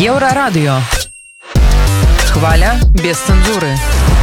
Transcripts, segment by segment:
Еўрарадыё. Хваля без цэнзуры.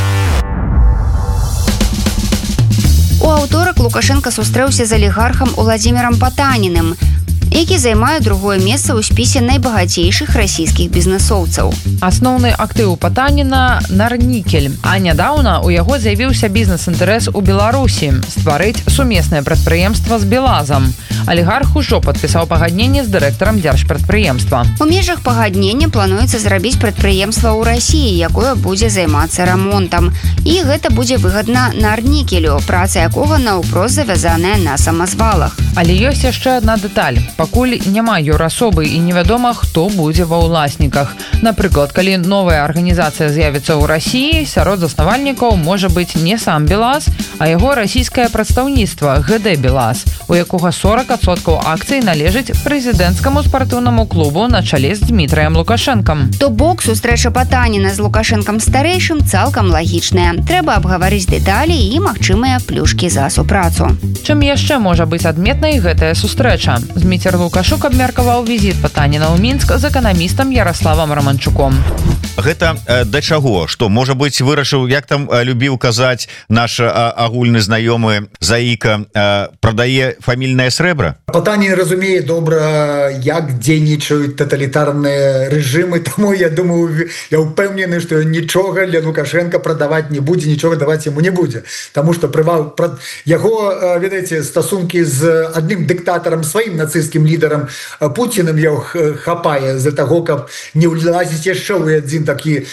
У аўторак Лукашенко сустрэўся з алігархам Уладзімірам Патаніным, які займае другое месца ў спісе найбагацейшых расійскіх бізнэсоўцаў. Асноўны актыў Патаніна – Нарнікель, а нядаўна у яго з'явіўся бізнес-інтарэс у Беларусі – стварыць сумеснае прадпрыемства з Белазам. Алігарх ужо падпісаў пагадненне з дырэктарам дзяржпрадпрыемства. У межах пагаднення плануецца зрабіць прадпрыемства ў Расіі, якое будзе займацца рамонтам. І гэта будзе выгадна Нарнікелю, праца якога наўпрост завязаная на самазвалах. Але ёсць яшчэ адна дэталь. Пакуль няма юрасобы і невядома, хто будзе ва ўласніках. Напрыклад, калі новая арганізацыя з'явіцца ў Расіі, сярод заснавальнікаў можа быць не сам Белаз, а яго расійскае прадстаўніцтва ГД Белаз, у якога 40% акцый належыць прэзідэнцкаму спартыўнаму клубу на чале з Дмітрыем Лукашэнкам. То бок сустрэча Патаніна з Лукашэнкам старэйшым цалкам лагічная. Трэба абгаварыць дэталі і магчымыя плюшкі за супрацу. Чым яшчэ можа быць адметнай гэтая сустрэча? Зміцер Лукашук абмеркаваў візіт Патаніна ў Мінск з эканамістам Ярославам Романчуком. Гэта да чаго? Што, можа быць, вырашыў, як там любіў казаць наш агульны знаёмы Заіка, прадае фамільнае срэбра? Патанін разумее добра, як дзейнічаюць таталітарныя рэжымы, таму я думаю, я ўпэўнены, што нічога для Лукашенка прадаваць не будзе, нічога даваць яму не будзе. Таму што яго, ведаеце, стасункі з адным дыктатарам, сваім нацысцкім лідарам Пуціным яго хапае з-за таго, каб не ўлазіць яшчэ ў адзін такі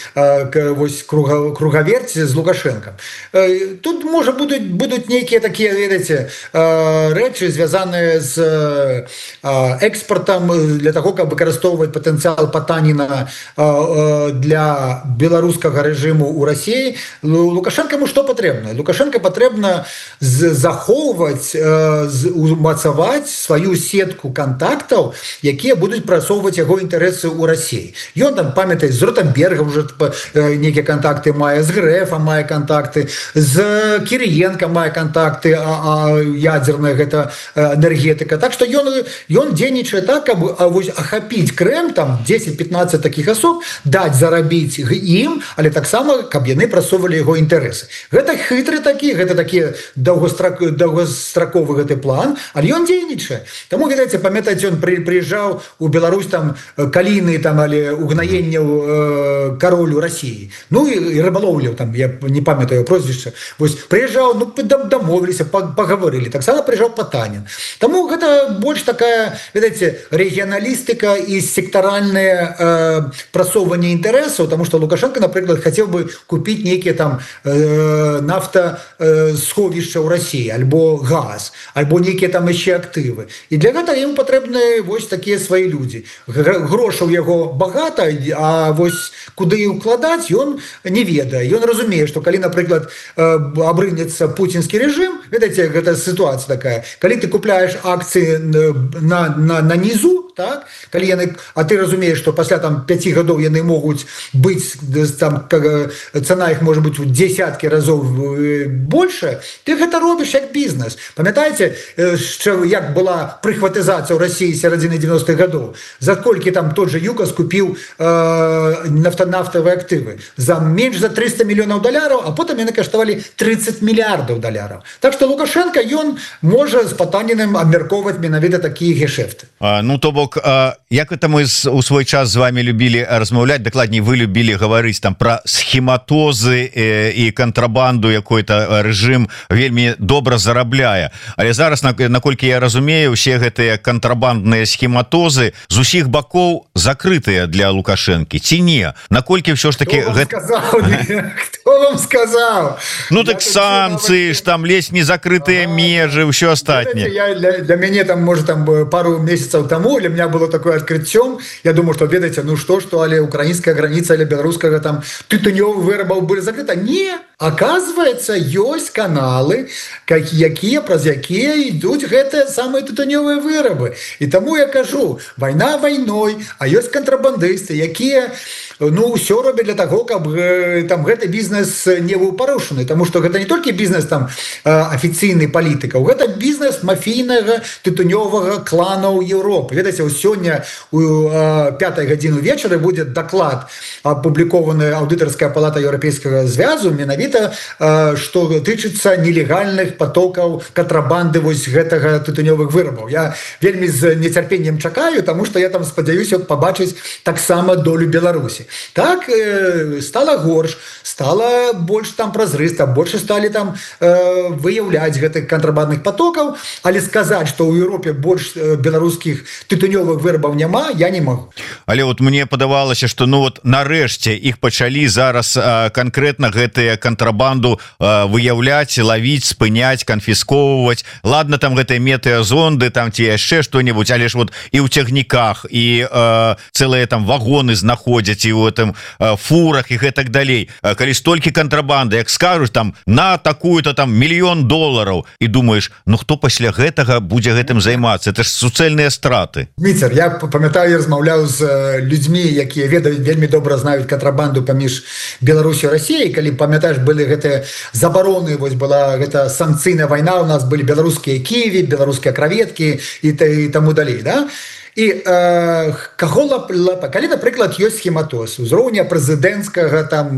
кругаверць з Лукашенкам. Тут, можа, будуць нейкія такія, ведаеце, рэчы, звязаныя з экспартам для таго, каб выкарыстоўваць патэнцыял Патаніна для беларускага рэжыму ў Расіі. Лукашэнкаму што патрэбна? Лукашенко патрэбна захоўваць, умацаваць сваю сетку кантактаў, якія будуць прасоўваць яго інтарэсы ў Расіі. Ён там, памятай, з Ротенбергом уже нейкія кантакты мае, з Грэфам мае кантакты, з Кірыенка мае кантакты, ядзерная гэта энергетыка. Так што ён дзейнічае так, каб ахапіць Крэм, там 10-15 такіх асоб, даць зарабіць ім, але таксама, каб яны прасоўвалі яго інтарэсы. Гэта хітры такі, гэта такі даўгостраковы гэты план, але ён дзейнічае. Таму, ведаеце, памятаеце, ён прыязджаў у Беларусь, там, каліны, там, але угнаенняў каролю Расіі. Ну, і рыбалоўляў, там, я не памятаю прозвішча. Вось, прыязджаў, ну, дамовіліся, пагаварылі. Таксама прыязджаў Патанін. Таму гэта больш такая, ведаеце, рэгіяналістыка і сектаральнае прасоўванне інтарэсаў, таму што Лукашенко, напрыклад, хацеў бы купіць нейкія там нафтасховішча ў Расіі, альбо газ, альбо нейкія там яшчэ актывы. І для гэтага ему патрэбны вось такія свае людзі. Грошаў яго багата, а вось куды іх укладаць, ён не ведае. Ён разумее, што калі, напрыклад, абрынецца пуцінскі рэжым, ведаеце, гэта сітуацыя такая, калі ты купляеш акцыі на нізу, так? Калі яны, а ты разумееш, што пасля там 5 гадоў яны могуць быць, там, цана іх можа быць у десяткі разоў больше, ты гэта робіш як бізнес. Памятаеце, як была прыхватызацыя ў Расіі сярэдзіны 90-х гадоў? За колькі там тот же ЮКАС купіў нафтавыя актывы? За менш за $300 мільёнаў, а потым яны каштавалі $30 мільярдаў. Так што Лукашенко, ён можа з Патанінам абмяркоўваць менавіта такія гешэфты. Ну, то бок, як это мы у свой час з вами любілі размаўляць, дакладней, вы любілі гаварыць там пра схематозы і кантрабанду, якой-то рэжым вельмі добра зарабляе. Але зараз, наколькі я разумею, усе гэтыя кантрабандныя схематозы з усіх бакоў закрытыя для Лукашэнкі, ці не? Наколькі ўсё ж таки... Хто вам сказаў? Ну, так санкцыі ж там, ледзь не закрытыя межы, ўсё астатняе. Для мяне там, можа, там пару месяцаў таму, для меня было такое адкрыццём, я думаю, што, ведаеце, ну што, але украінская граніца, але беларускага там тытунёвых вырабаў былі закрыта. Не! Оказывается, ёсць каналы, праз якія ідуць гэтыя самыя тытунёвыя вырабы. І таму я кажу, вайна вайной, а ёсць кантрабандысты, якія ну все робяць для того, каб там гэты бізнес не быў парушаны, тому что гэта не толькі бізнес там афіцыйны палітыкаў, гэта бізнес мафійнага тытунёвага клана ў Еўропы. Ведаеце, сёння у 5 гадзіну вечара будзе даклад, апублікаваны аўдытарская палата еўрапейскага звязу, менавіта што тычыцца нелегальных потокаў кантрабанды вось гэтага тытунёвых вырабаў. Я вельмі з нецярпеннем чакаю, тому что я там спадзяюся пабачыць таксама долю Беларусі. Так стала горш, стала больш там празрыста, больше сталі там выяўляць гэтых кантрабандных потокаў, але сказаць, што ў Еўропе больш беларускіх тытунёвых вырабаў няма, я не могу. Але вот мне падавалася, што ну вот нарэшце іх пачалі зараз канкрэтна гэтыя кантрабанду выяўляць, лавіць, спыняць, канфісковваць. Ладно, там гэтыя метэазонды, там ці яшчэ што-небудзь, але ж вот і ў цягніках, і цэлыя там вагоны знаходзяць, і ў гэтым фурах і гэтак далей. Калі столькі кантрабанды, як скажуць там на такую-то там $1 мільён, і думаеш, ну хто пасля гэтага будзе гэтым займацца? Это ж суцэльныя страты. Міцер, я памятаю, размаўляў з людзьмі, якія ведаюць, вельмі добра знаюць кантрабанду паміж Беларусі і Расіяй. Калі памятаеш, былі гэтыя забароны, вось была гэта санкцыйная вайна, у нас былі беларускія ківі, беларускія краветкі і таму далей, да? І каго лапа, калі, напрыклад, ёсць схематоз узроўня прэзідэнцкага там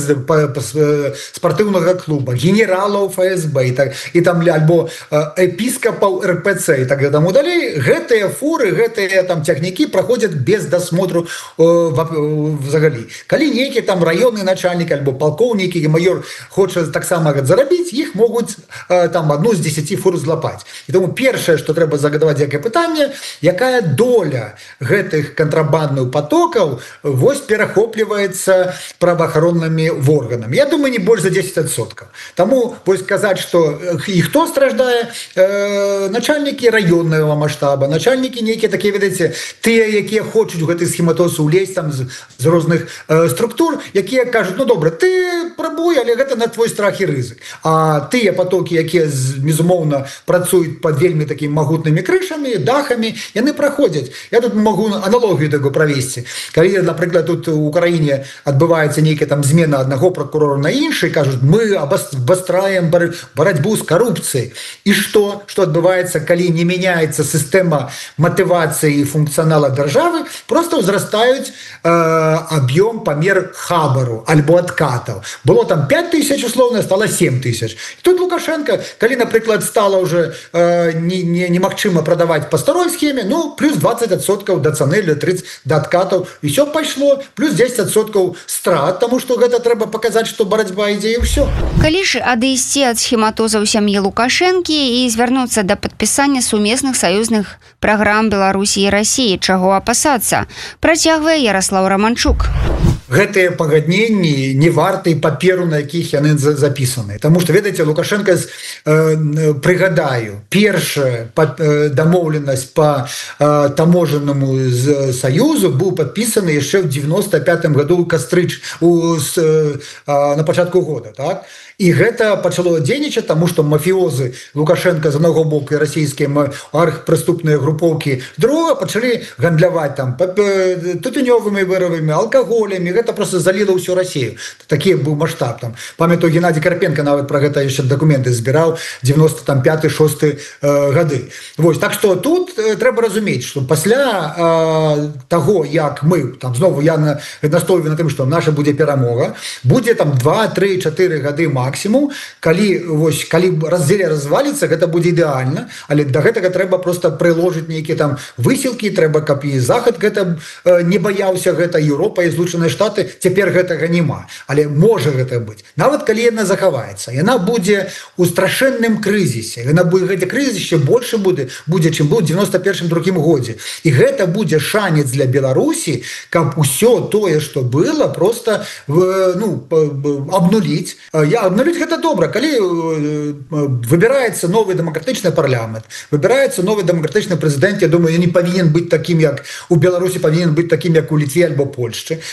спартыўнага клуба, генералаў ФСБ і там альбо епіскапаў РПЦ і так таму далей, гэтыя фуры, гэтыя там цягнікі праходзяць без дасмотру взагалі. Калі нейкі там раённы начальнік альбо палкоўнік і маёр хоча таксама зарабіць, іх могуць там адну з 10 фур злапаць. І таму першае, што трэба загадаваць, якае пытанне, якая доля гэтых кантрабандных потокаў вось перахопліваецца праваахароннымі органамі. Я думаю, не больш за 10%. Таму вось сказаць, што і хто страждае, начальнікі раённага маштаба, начальнікі нейкія такія, ведаеце, тыя, якія хочуць у гэты схематоз улезць там з розных структур, якія кажуць, ну добра, ты прабуй, але гэта на твой страх і рызык. А тыя потокі, якія безумоўна працуюць пад вельмі такімі магутнымі крышамі, дахамі, яны праходзяць. Я тут могу аналогію таку правесці. Калі, напрыклад, тут у Украіне адбываецца нейкая там змена аднаго прокурора на іншы, кажуць, мы абастраем барацьбу з карупцыяй. І што? Што адбываецца, калі не мяняецца сістэма матывацыі і функцыянала дзяржавы, просто ўзрастаюць аб'ём, памер хабару альбо адкатаў. Было там 5 тысяч условно, стало 7 тысяч. І тут Лукашенко, калі, напрыклад, стала уже немагчыма прадаваць па старой схеме, ну, плюс 20% до цаны для 30 до адкатаў, і все пайшло, плюс 10% страт, тому што гэта трэба паказаць, што барацьба ідзе і ўсё. Калі ж адысці ад схематозаў сям'і Лукашэнкі і звярнуцца да падпісання сумесных саюзных праграм Беларусі і Расіі, чаго апасацца, працягвае Ярослаў Романчук. Гэтыя пагадненні не варты паперу, на якіх яны запісаны. Таму што, ведаеце, Лукашенко, прыгадаю, першая дамоўленасць па таможеннаму саюзу быў падпісаны яшчэ ў 95 году на пачатку года, так? І гэта пачало дзейнічаць, таму што мафіозы Лукашенко з аднаго боку і расійскія архпрыступныя групоўкі з другога пачалі гандляваць там тытунёвымі вырабамі, алкаголямі. Гэта просто заліла ўсю Расію. Такі быў маштаб там. Памятаю, Геннадий Карпенко нават пра гэта яшчэ дакументы збіраў 95-6 гады. Вось, так што тут трэба разумець, што пасля таго, як мы, там знову я настойваю на тым, што наша будзе перамога, будзе там 2, 3, 4 гады максимум, калі раздзеле разваліцца, гэта будзе ідэальна, але да гэтага трэба просто прыложыць нейкія там высілкі, трэба, каб і Захад гэта не баяўся, гэта Еўропа і Злучаныя Штаты, цяпер гэтага няма, але можа гэта быць. Нават калі яна захаваецца, яна будзе у страшэнным крызісе, гэты крызіс яшчэ больше будзе, чым быў у 91-2 годзе. І гэта будзе шанец для Беларусі, каб усё тое, што было, просто обнуліць. Обнуліць гэта добра, калі выбіраецца новы дэмакратычны парламент, выбіраецца новы дэмакратычны прэзідэнт, я думаю, не павінен быць такім, як у Беларусі, павінен быць такім, як у Літве альбо Польшчы. Вось.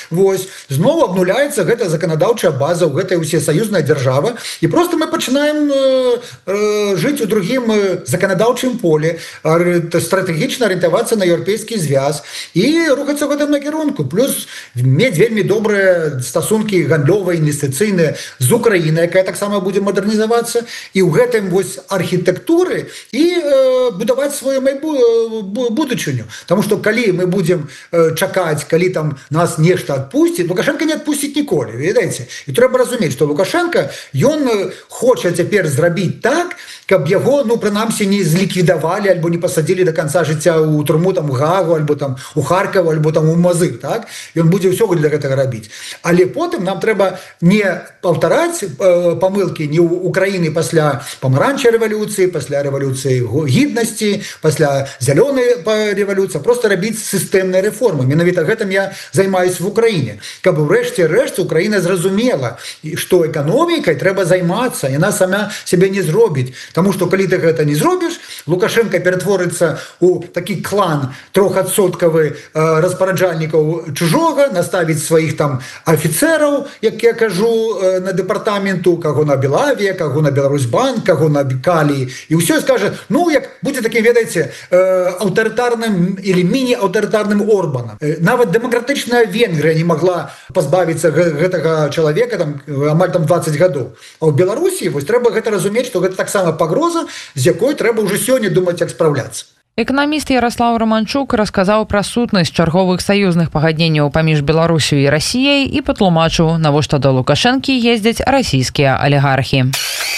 вось зноў абнуляецца гэта заканадаўчая база ў гэтай усе саюзная дзяржава і просто мы пачынаем жыць у другім заканадаўчым поле, стратэгічна арыентавацца на еўрапейскі звяз і рухацца в гэтым накірунку, плюс мець вельмі добрыя стасункі гандлёвыя, інвестыцыйныя з Украінай, якая таксама будзе мадэрнізавацца, і ў гэтым вось архітэктуры і будаваць сваю будучыню. Таму што калі мы будзем чакаць, калі там нас нешта адпусціць, Лукашенко не адпусціць ніколі, ведаеце? І трэба разумець, што Лукашенко, ён хоча цяпер зрабіць так, каб яго, прынамсі, не зліквідавалі альбо не пасадзілі до канца жыцця ў турму там у Гаагу, альбо там у Харкова, альбо там у Мазыр, так? Ён будзе ўсё для гэтага рабіць. Але потым нам трэба не паўтараць памылкі не ў Украіны пасля памаранчай рэвалюцыі, пасля рэвалюцыі гіднасці, пасля зялёнай рэвалюцыі, просто рабіць сістэмныя рэформы. Менавіта гэтым я займаюсь в Украіне. Каб урэшце рэшце Украіна зразумела, што эканомікай трэба займацца, яна сама сябе не зробіць. Таму што калі ты гэта не зробіш, Лукашенко ператворыцца ў такі клан 3% распараджальнікаў чужога, наставіць сваіх там афіцераў, як я кажу, на дэпартаменту, каго на Белавія, каго на Беларусьбанк, каго на Каліі, і ўсё скажа, як будзе такім, ведаеце, аўтарытарным или міні-аўтарытарным Орбанам. Нават дэмакратычная Венгрыя не могла пазбавіцца гэтага чалавека там амаль там 20 гадоў. А ў Беларусі вось трэба гэта разумець, што гэта таксама пагроза, з якой трэба ўжо сёння думаць, як спраўляцца. Эканаміст Ярослаў Романчук расказаў пра сутнасць чарговых саюзных пагадненняў паміж Беларусю і Расіяй і патлумачыў, навошта да Лукашэнкі ездзяць расійскія алігархі.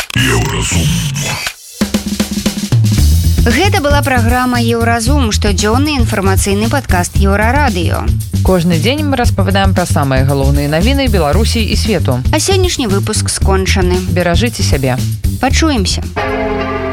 Гэта была праграма «Еўразум», штодзённы інфармацыйны падкаст Еўрарадыё. Кожны дзень мы распавядаем пра самыя галоўныя навіны Беларусі і свету. А сённяшні выпуск скончаны. Беражыце сябе. Пачуемся.